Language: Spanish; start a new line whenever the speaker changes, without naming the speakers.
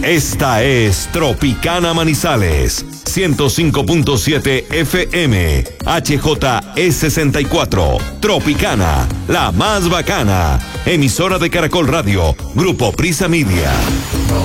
Esta es Tropicana Manizales, 105.7 FM, HJE64, Tropicana, la más bacana, emisora de Caracol Radio, Grupo Prisa Media.